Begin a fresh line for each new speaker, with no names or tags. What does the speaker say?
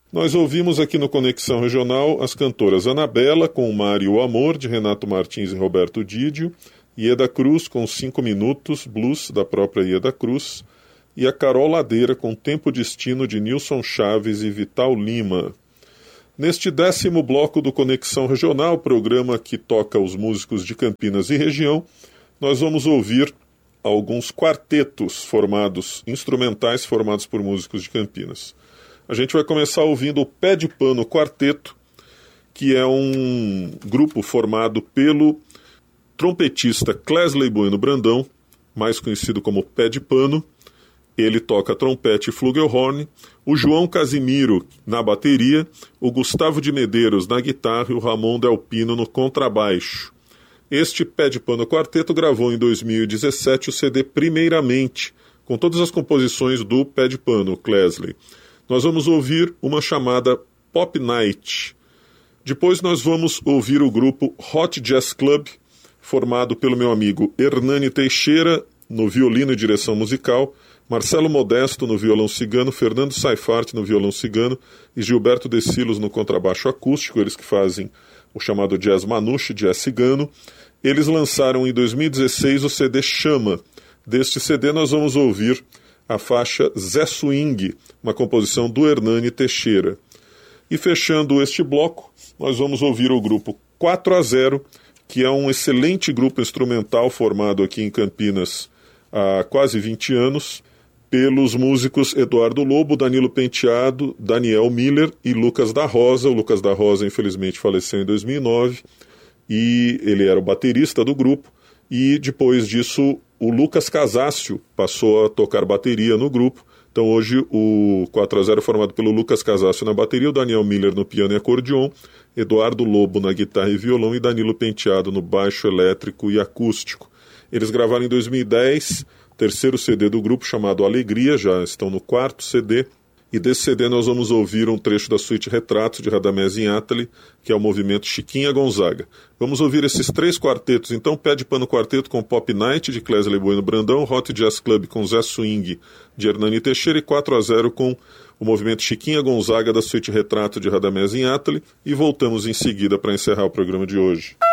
Nós ouvimos aqui no Conexão Regional as cantoras Anabela com O Mar e o Amor, de Renato Martins e Roberto Didio, Ieda Cruz com 5 Minutos, blues da própria Ieda Cruz, e a Carol Ladeira com Tempo Destino, de Nilson Chaves e Vital Lima. Neste 10º bloco do Conexão Regional, programa que toca os músicos de Campinas e região, nós vamos ouvir alguns quartetos instrumentais formados por músicos de Campinas. A gente vai começar ouvindo o Pé de Pano Quarteto, que é um grupo formado pelo trompetista Clesley Bueno Brandão, mais conhecido como Pé de Pano. Ele toca trompete e flugelhorn, o João Casimiro na bateria, o Gustavo de Medeiros na guitarra e o Ramon Delpino no contrabaixo. Este Pé de Pano Quarteto gravou em 2017 o CD Primeiramente, com todas as composições do Pé de Pano, Clesley. Nós vamos ouvir uma chamada Pop Night. Depois nós vamos ouvir o grupo Hot Jazz Club, formado pelo meu amigo Hernani Teixeira no violino e direção musical, Marcelo Modesto no violão cigano, Fernando Saifart no violão cigano e Gilberto De Silos no contrabaixo acústico, eles que fazem o chamado jazz manouche, jazz cigano. Eles lançaram em 2016 o CD Chama. Deste CD nós vamos ouvir a faixa Zé Swing, uma composição do Hernani Teixeira. E fechando este bloco, nós vamos ouvir o grupo 4-0, que é um excelente grupo instrumental formado aqui em Campinas há quase 20 anos, pelos músicos Eduardo Lobo, Danilo Penteado, Daniel Miller e Lucas da Rosa. O Lucas da Rosa, infelizmente, faleceu em 2009, e ele era o baterista do grupo, e depois disso o Lucas Casácio passou a tocar bateria no grupo. Então hoje o 4-0 é formado pelo Lucas Casácio na bateria, o Daniel Miller no piano e acordeon, Eduardo Lobo na guitarra e violão e Danilo Penteado no baixo elétrico e acústico. Eles gravaram em 2010 o terceiro CD do grupo, chamado Alegria, já estão no 4º CD, e desse CD nós vamos ouvir um trecho da suíte Retratos, de Radamés Inátali, que é o movimento Chiquinha Gonzaga. Vamos ouvir esses 3 quartetos, então: Pé de Pano Quarteto com Pop Night, de Clesley Bueno Brandão, Hot Jazz Club com Zé Swing, de Hernani Teixeira, e 4-0 com o movimento Chiquinha Gonzaga, da suíte Retrato, de Radamés Inátali, e voltamos em seguida para encerrar o programa de hoje.